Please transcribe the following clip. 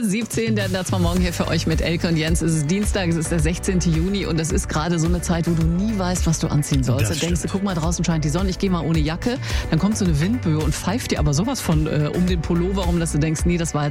17, der das war morgen hier für euch mit Elke und Jens. Es ist Dienstag, es ist der 16. Juni und es ist gerade so eine Zeit, wo du nie weißt, was du anziehen sollst. Dann denkst du, guck mal, draußen scheint die Sonne, ich gehe mal ohne Jacke. Dann kommt so eine Windböe und pfeift dir aber sowas von um den Pullover rum, dass du denkst, nee, das war jetzt